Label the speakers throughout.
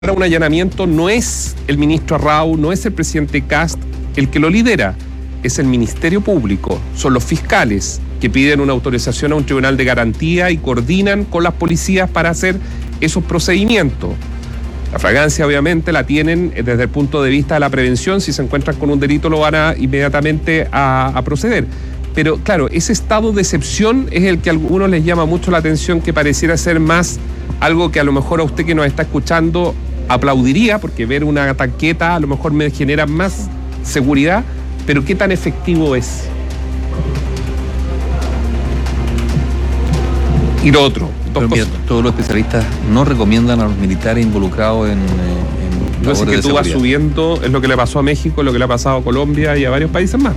Speaker 1: un allanamiento no es el ministro Arrau, no es el presidente Kast el que lo lidera, es el Ministerio Público, son los fiscales que piden una autorización a un tribunal de garantía y coordinan con las policías para hacer esos procedimientos. La fragancia obviamente la tienen desde el punto de vista de la prevención, si se encuentran con un delito lo van a inmediatamente a proceder. Pero claro, ese estado de excepción es el que a algunos les llama mucho la atención, que pareciera ser más algo que a lo mejor a usted que nos está escuchando aplaudiría, porque ver una tanqueta a lo mejor me genera más seguridad, pero ¿qué tan efectivo es? Y lo otro,
Speaker 2: todos los especialistas no recomiendan a los militares involucrados en
Speaker 1: no sé, que tú vas subiendo, es lo que le pasó a México, es lo que le ha pasado a Colombia y a varios países más.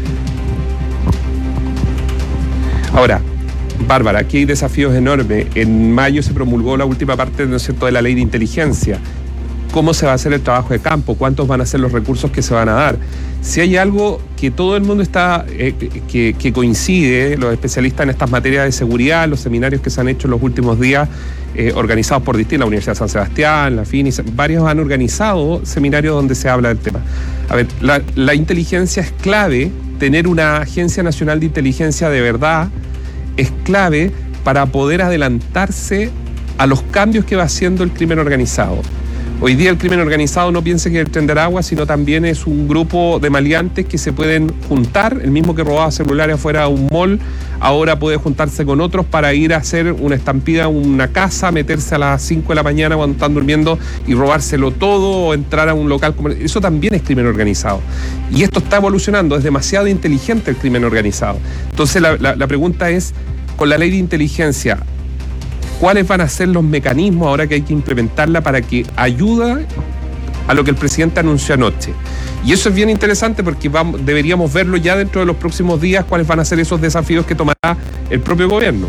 Speaker 1: Ahora, Bárbara, aquí hay desafíos enormes. En mayo se promulgó la última parte, ¿no es cierto?, de la ley de inteligencia. ¿Cómo se va a hacer el trabajo de campo? ¿Cuántos van a ser los recursos que se van a dar? Si hay algo que todo el mundo está, que coincide, los especialistas en estas materias de seguridad, los seminarios que se han hecho en los últimos días, organizados por distintas, la Universidad de San Sebastián, la FINI, varios han organizado seminarios donde se habla del tema. A ver, la inteligencia es clave, tener una Agencia Nacional de Inteligencia de verdad es clave para poder adelantarse a los cambios que va haciendo el crimen organizado. Hoy día el crimen organizado no piense que es el Tren de Aragua, sino también es un grupo de maleantes que se pueden juntar. El mismo que robaba celulares afuera de un mall, ahora puede juntarse con otros para ir a hacer una estampida a una casa, meterse a las 5 de la mañana cuando están durmiendo y robárselo todo, o entrar a un local. Eso también es crimen organizado. Y esto está evolucionando, es demasiado inteligente el crimen organizado. Entonces la pregunta es, con la ley de inteligencia, ¿cuáles van a ser los mecanismos ahora que hay que implementarla para que ayude a lo que el presidente anunció anoche? Y eso es bien interesante porque deberíamos verlo ya dentro de los próximos días, cuáles van a ser esos desafíos que tomará el propio gobierno.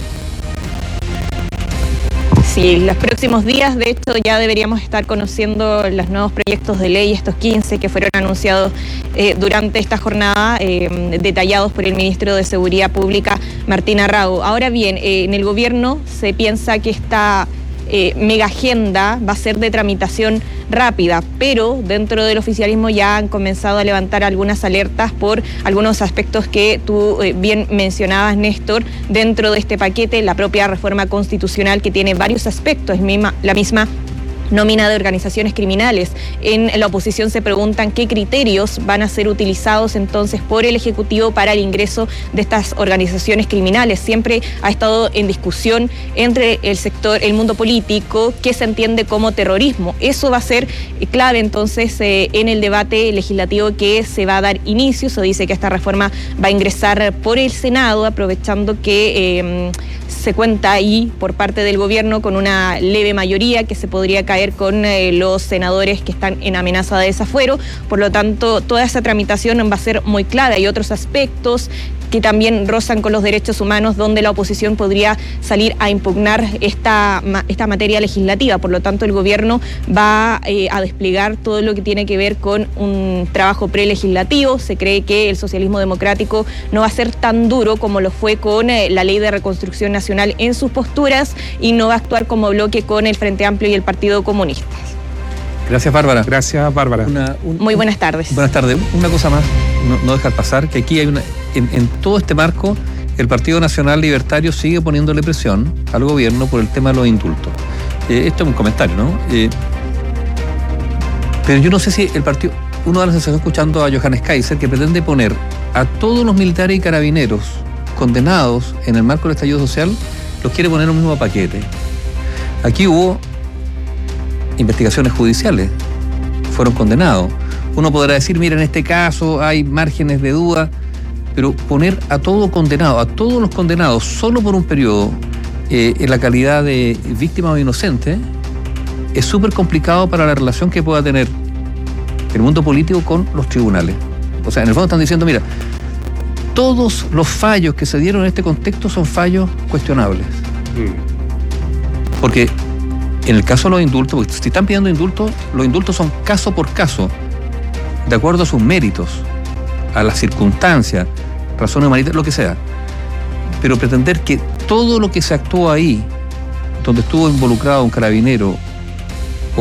Speaker 3: Sí, los próximos días, de hecho, ya deberíamos estar conociendo los nuevos proyectos de ley, estos 15 que fueron anunciados durante esta jornada, detallados por el ministro de Seguridad Pública, Martín Arrau. Ahora bien, en el gobierno se piensa que esta mega agenda va a ser de tramitación rápida, pero dentro del oficialismo ya han comenzado a levantar algunas alertas por algunos aspectos que tú bien mencionabas, Néstor, dentro de este paquete, la propia reforma constitucional que tiene varios aspectos, la misma nómina de organizaciones criminales. En la oposición se preguntan qué criterios van a ser utilizados entonces por el Ejecutivo para el ingreso de estas organizaciones criminales. Siempre ha estado en discusión entre el sector, el mundo político, qué se entiende como terrorismo. Eso va a ser clave entonces en el debate legislativo que se va a dar inicio. Se dice que esta reforma va a ingresar por el Senado, aprovechando que se cuenta ahí por parte del gobierno con una leve mayoría que se podría caer con los senadores que están en amenaza de desafuero. Por lo tanto, toda esa tramitación va a ser muy clara. Hay otros aspectos que también rozan con los derechos humanos, donde la oposición podría salir a impugnar esta materia legislativa. Por lo tanto, el gobierno va a desplegar todo lo que tiene que ver con un trabajo prelegislativo. Se cree que el socialismo democrático no va a ser tan duro como lo fue con la Ley de Reconstrucción Nacional en sus posturas, y no va a actuar como bloque con el Frente Amplio y el Partido Comunista.
Speaker 2: Gracias, Bárbara.
Speaker 1: Gracias, Bárbara.
Speaker 3: Muy buenas tardes.
Speaker 2: Buenas tardes. Una cosa más, no dejar pasar, que aquí hay en todo este marco, el Partido Nacional Libertario sigue poniéndole presión al gobierno por el tema de los indultos. Esto es un comentario, ¿no? Pero yo no sé si el partido, uno de las sensaciones escuchando a Johannes Kaiser, que pretende poner a todos los militares y carabineros condenados en el marco del estallido social, los quiere poner en un mismo paquete. Aquí hubo investigaciones judiciales, fueron condenados. Uno podrá decir, mira, en este caso hay márgenes de duda, pero poner a todo condenado, a todos los condenados, solo por un periodo, en la calidad de víctima o inocente, es súper complicado para la relación que pueda tener el mundo político con los tribunales. O sea, en el fondo están diciendo, mira, todos los fallos que se dieron en este contexto son fallos cuestionables. Porque en el caso de los indultos, porque si están pidiendo indultos, los indultos son caso por caso, de acuerdo a sus méritos, a las circunstancias, razones humanitarias, lo que sea. Pero pretender que todo lo que se actuó ahí, donde estuvo involucrado un carabinero